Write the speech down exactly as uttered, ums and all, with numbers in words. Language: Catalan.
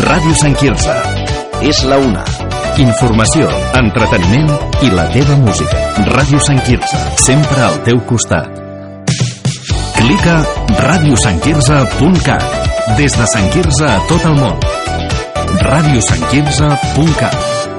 Ràdio Sant Quirze. És la una. Informació, entreteniment i la teva música. Ràdio Sant Quirze, sempre al teu costat. Clica ràdio sant quirze punt cat. Des de Sant Quirze a tot el món. ràdio sant quirze punt cat.